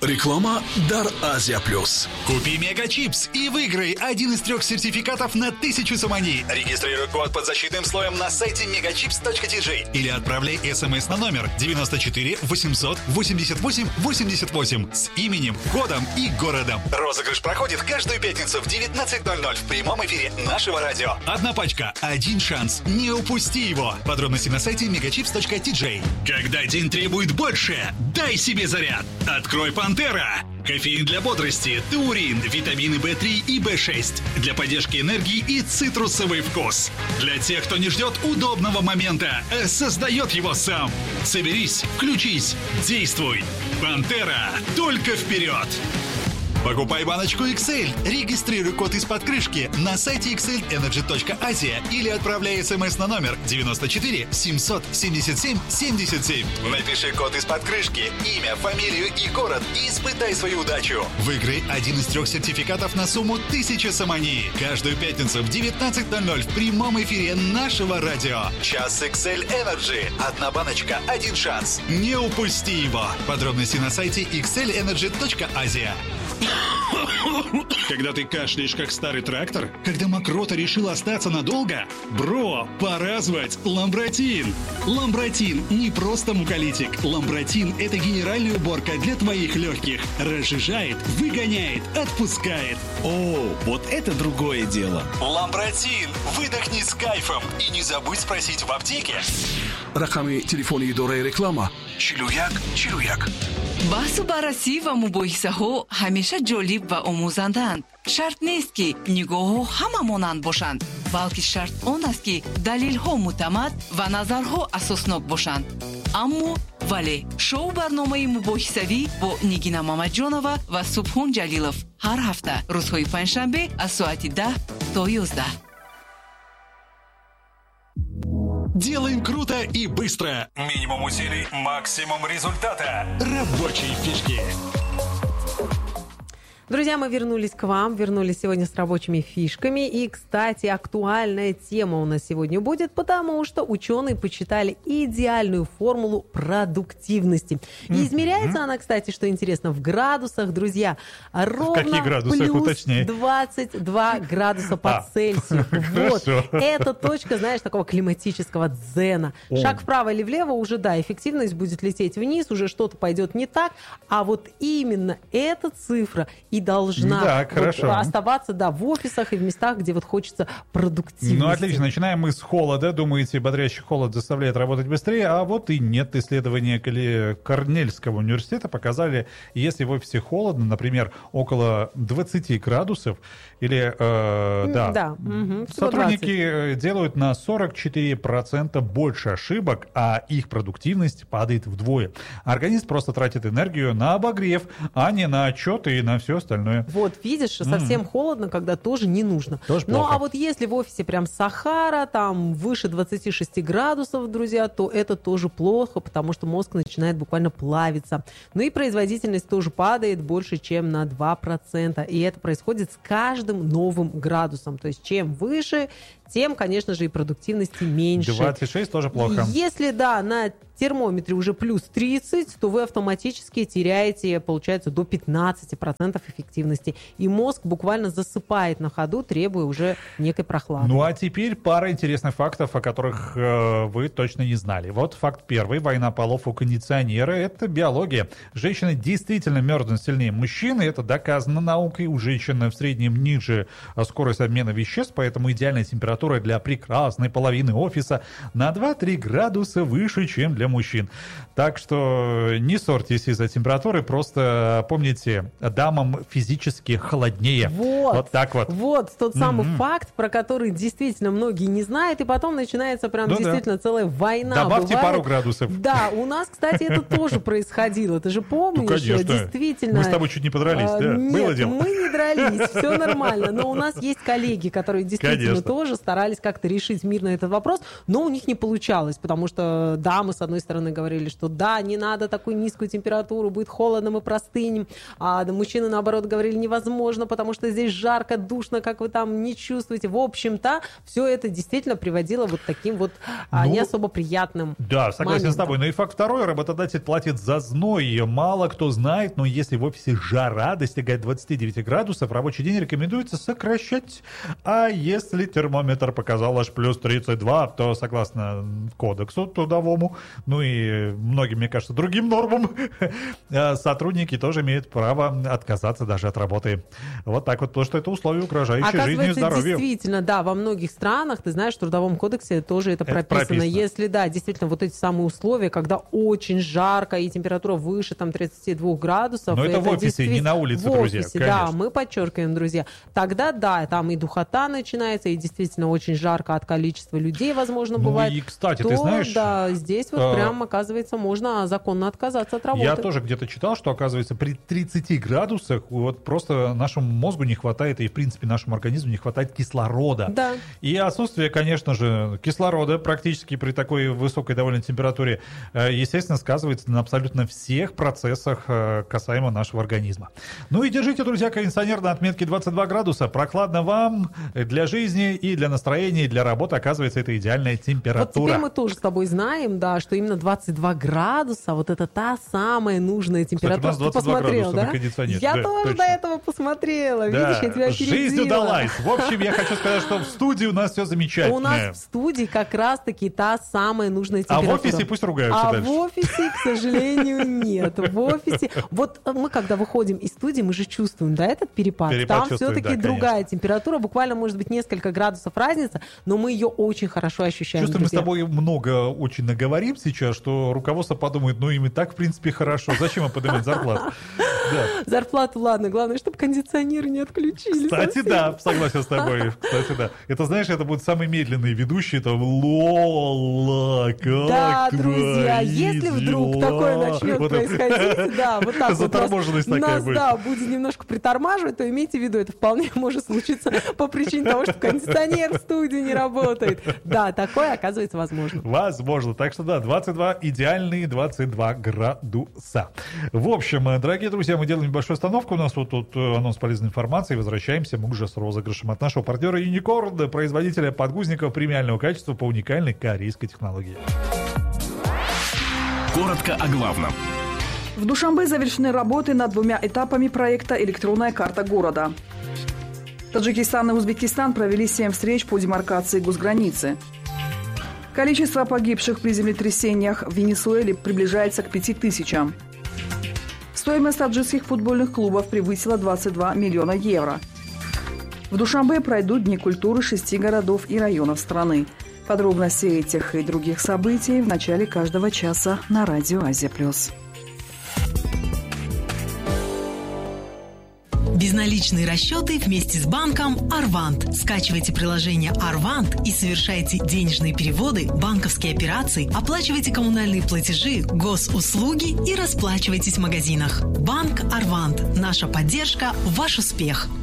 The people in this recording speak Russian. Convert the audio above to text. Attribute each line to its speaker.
Speaker 1: Реклама «Дар Азия Плюс».
Speaker 2: Купи Мегачипс и выиграй один из 3 сертификатов на 1000 сомани. Регистрируй код под защитным слоем на сайте megachips.tj или отправляй СМС на номер 94 800 88 88 с именем, кодом и городом. Розыгрыш проходит каждую пятницу в 19:00 в прямом эфире нашего радио. Одна пачка, один шанс. Не упусти его. Подробности на сайте megachips.tj. Когда день требует больше, дай себе заряд. Открой «Пантера». Кофеин для бодрости, таурин, витамины В3 и В6. Для поддержки энергии и цитрусовый вкус. Для тех, кто не ждет удобного момента, создает его сам. Соберись, включись, действуй. «Пантера». Только вперед! Покупай баночку XL, регистрируй код из-под крышки на сайте xlenergy.asia или отправляй смс на номер 94 777 77. Напиши код из-под крышки, имя, фамилию и город и испытай свою удачу. Выиграй один из 3 сертификатов на сумму 1000 сомани. Каждую пятницу в 19:00 в прямом эфире нашего радио. Час XL Energy. Одна баночка, один шанс. Не упусти его. Подробности на сайте xlenergy.asia. Когда ты кашляешь, как старый трактор? Когда мокрота решила остаться надолго? Бро, пора звать Ламбротин. Ламбротин не просто муколитик. Ламбротин – это генеральная уборка для твоих легких. Разжижает, выгоняет, отпускает.
Speaker 3: О, вот это другое дело.
Speaker 2: Ламбротин. Выдохни с кайфом. И не забудь спросить в аптеке.
Speaker 1: Рақами телефони идораи реклама 41
Speaker 4: баҳсу баррасӣ ва мубоҳисаҳо ҳамеша ҷолиб ва омӯзанданд. Шарт нест ки нигоҳҳо ҳама монанд бошанд, балки шарт он аст ки далелҳо муътамад ва назарҳо асоснок бошанд. Аммо вале шоу барномаи мубоҳисавӣ бо Нигина Мамаҷонова ва Субҳон Ҷалилов ҳар ҳафта рӯзҳои панҷшанбе аз соати 10 то 11.
Speaker 2: Делаем круто и быстро. Минимум усилий, максимум результата. Рабочие фишки.
Speaker 5: Друзья, мы вернулись к вам, вернулись сегодня с рабочими фишками. И, кстати, актуальная тема у нас сегодня будет, потому что ученые посчитали идеальную формулу продуктивности. И измеряется она, кстати, что интересно, в градусах, друзья, ровно плюс 22 градуса по Цельсию. Вот, это точка, знаешь, такого климатического дзена. Шаг вправо или влево уже, да, эффективность будет лететь вниз, уже что-то пойдет не так, а вот именно эта цифра и должна оставаться, да, в офисах и в местах, где вот хочется продуктивности.
Speaker 6: Ну, отлично. Начинаем мы с холода. Думаете, бодрящий холод заставляет работать быстрее, а вот и нет. Исследования Корнельского университета показали, если в офисе холодно, например, около 20 градусов, или, сотрудники делают на 44% больше ошибок, а их продуктивность падает вдвое. Организм просто тратит энергию на обогрев, а не на отчеты и на все остальное.
Speaker 5: Вот, видишь, совсем холодно, когда тоже не нужно.
Speaker 6: Тоже
Speaker 5: ну,
Speaker 6: плохо.
Speaker 5: А вот если в офисе прям Сахара, там выше 26 градусов, друзья, то это тоже плохо, потому что мозг начинает буквально плавиться. Ну и производительность тоже падает больше, чем на 2%. И это происходит с каждым новым градусом. То есть чем выше, тем, конечно же, и продуктивности меньше.
Speaker 6: 26 тоже плохо.
Speaker 5: Если, да, на термометре уже плюс 30, то вы автоматически теряете, получается, до 15% эффективности. И мозг буквально засыпает на ходу, требуя уже некой прохлады.
Speaker 6: Ну а теперь пара интересных фактов, о которых вы точно не знали. Вот факт первый. Война полов у кондиционера – это биология. Женщины действительно мерзнут сильнее мужчин, и это доказано наукой. У женщин в среднем ниже скорость обмена веществ, поэтому идеальная температура для прекрасной половины офиса на 2-3 градуса выше, чем для мужчин. Так что не ссорьтесь из-за температуры, просто помните, дамам физически холоднее. Вот так вот.
Speaker 5: Вот тот самый факт, про который действительно многие не знают, и потом начинается прям действительно целая война.
Speaker 6: Добавьте пару градусов.
Speaker 5: Да, у нас, кстати, это тоже происходило. Ты же помнишь, действительно.
Speaker 6: Мы с тобой чуть не подрались, да? Было дело?
Speaker 5: Мы не дрались, все нормально. Но у нас есть коллеги, которые действительно тоже старались как-то решить мирно этот вопрос, но у них не получалось, потому что дамы, с одной одной стороны говорили, что да, не надо такую низкую температуру, будет холодно, мы простынем. А мужчины, наоборот, говорили, невозможно, потому что здесь жарко, душно, как вы там не чувствуете. В общем-то, все это действительно приводило вот таким вот не особо приятным
Speaker 6: Да, согласен
Speaker 5: моментом.
Speaker 6: с тобой. Ну и факт второй, работодатель платит за зной. Мало кто знает, но если в офисе жара достигает 29 градусов, рабочий день рекомендуется сокращать. А если термометр показал аж плюс 32, то согласно кодексу трудовому, ну и многим, мне кажется, другим нормам, сотрудники тоже имеют право отказаться даже от работы. Вот так вот, потому что это условия, угрожающие жизни и здоровью.
Speaker 5: Действительно, да, во многих странах, ты знаешь, в Трудовом кодексе тоже это прописано. Если, да, действительно, вот эти самые условия, когда очень жарко и температура выше там 32 градусов.
Speaker 6: Но это в офисе, не на улице, друзья.
Speaker 5: В офисе, да, мы подчеркиваем, друзья. Тогда, да, там и духота начинается, и действительно очень жарко от количества людей, возможно, бывает.
Speaker 6: Ну и, кстати, ты знаешь...
Speaker 5: Да, здесь вот прям, оказывается, можно законно отказаться от работы.
Speaker 6: Я тоже где-то читал, что, оказывается, при 30 градусах вот просто нашему мозгу не хватает, и, в принципе, нашему организму не хватает кислорода.
Speaker 5: Да.
Speaker 6: И отсутствие, конечно же, кислорода практически при такой высокой довольно температуре, естественно, сказывается на абсолютно всех процессах касаемо нашего организма. Ну и держите, друзья, кондиционер на отметке 22 градуса. Прохладно вам для жизни и для настроения, и для работы, оказывается, это идеальная температура.
Speaker 5: Вот теперь мы тоже с тобой знаем, да, что именно 22 градуса, вот это та самая нужная температура.
Speaker 6: Кстати, у нас 22 градуса на кондиционере.
Speaker 5: Я
Speaker 6: да,
Speaker 5: тоже
Speaker 6: точно.
Speaker 5: до этого посмотрела.
Speaker 6: Да.
Speaker 5: Видишь, я тебя опередила.
Speaker 6: Жизнь удалась. В общем, я хочу сказать, что в студии у нас все замечательно.
Speaker 5: У нас в студии как раз-таки та самая нужная температура.
Speaker 6: А в офисе пусть ругаются дальше.
Speaker 5: А в офисе, к сожалению, нет. В офисе... Вот мы, когда выходим из студии, мы же чувствуем, да, этот перепад. Там все-таки
Speaker 6: да,
Speaker 5: другая температура. Буквально, может быть, несколько градусов разница, но мы ее очень хорошо ощущаем.
Speaker 6: Чувствуем, мы с тобой много очень наговорим сейчас, что руководство подумает, ну им и так, в принципе, хорошо. Зачем им поднимать зарплату? Да.
Speaker 5: Зарплату, ладно, главное, чтобы кондиционеры не отключили.
Speaker 6: Кстати,
Speaker 5: совсем.
Speaker 6: да, согласен с тобой. Кстати, да. Это, знаешь, это будут самые медленные ведущие, там, Лола, как
Speaker 5: да, друзья,
Speaker 6: твои
Speaker 5: если вдруг
Speaker 6: дела?
Speaker 5: такое начнет
Speaker 6: Вот
Speaker 5: происходить, да, вот так вот
Speaker 6: заторможенность такая
Speaker 5: нас,
Speaker 6: будет.
Speaker 5: да, будет немножко притормаживать, то имейте в виду, это вполне может случиться по причине того, что кондиционер в студии не работает. Да, такое, оказывается, возможно.
Speaker 6: Возможно. Так что да, 22, идеальные 22 градуса. В общем, дорогие друзья, мы делаем небольшую остановку. У нас вот тут анонс полезной информации. Возвращаемся мы уже с розыгрышем от нашего партнера Unicorn, производителя подгузников премиального качества по уникальной корейской технологии.
Speaker 1: Коротко о главном.
Speaker 7: В Душанбе завершены работы над 2 этапами проекта «Электронная карта города». Таджикистан и Узбекистан провели 7 встреч по демаркации госграницы. Количество погибших при землетрясениях в Венесуэле приближается к 5000. Стоимость таджикских футбольных клубов превысила 22 миллиона евро. В Душанбе пройдут Дни культуры 6 городов и районов страны. Подробности этих и других событий в начале каждого часа на Радио Азия+.
Speaker 8: Безналичные расчеты вместе с банком Арвант. Скачивайте приложение Арвант и совершайте денежные переводы, банковские операции, оплачивайте коммунальные платежи, госуслуги и расплачивайтесь в магазинах. Банк Арвант. Наша поддержка – ваш успех.